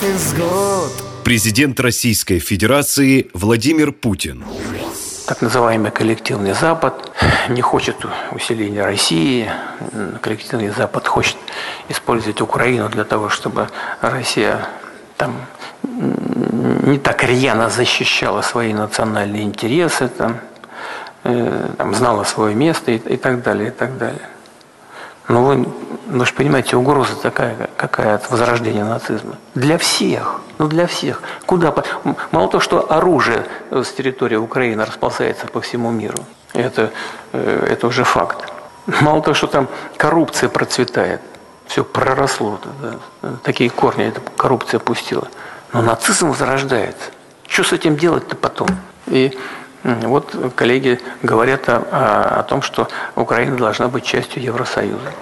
Президент Российской Федерации Владимир Путин. Так называемый коллективный Запад не хочет усиления России. Коллективный Запад хочет использовать Украину для того, чтобы Россия там не так рьяно защищала свои национальные интересы, там знала свое место и так далее, и так далее. Но вы же понимаете, угроза такая, какая от возрождения нацизма. Для всех. Для всех. Мало того, что оружие с территории Украины расползается по всему миру. Это уже факт. Мало того, что там коррупция процветает. Все проросло. Да. Такие корни эта коррупция пустила. Но нацизм возрождается. Что с этим делать-то потом? И вот коллеги говорят о том, что Украина должна быть частью Евросоюза.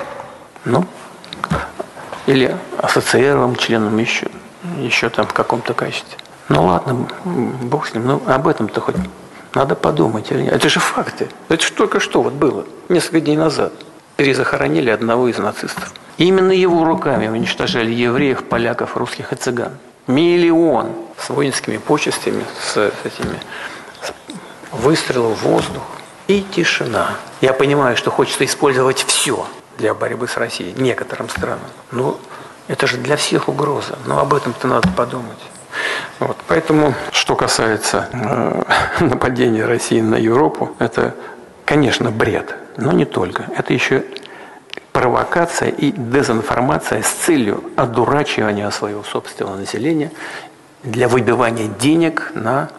Или ассоциированным членом еще там в каком-то качестве. Ладно, бог с ним. Об этом-то хоть надо подумать или нет. Это же факты. Это же только что было, несколько дней назад. Перезахоронили одного из нацистов. И именно его руками уничтожали евреев, поляков, русских и цыган. 1 миллион с воинскими почестями, с выстрелов в воздух и тишина. Я понимаю, что хочется использовать все для борьбы с Россией, некоторым странам. Это же для всех угроза. Об этом-то надо подумать. Поэтому, что касается нападения России на Европу, это, конечно, бред, но не только. Это еще провокация и дезинформация с целью одурачивания своего собственного населения для выбивания денег на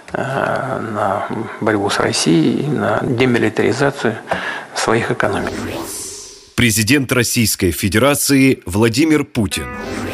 борьбу с Россией и на демилитаризацию своих экономик. Президент Российской Федерации Владимир Путин.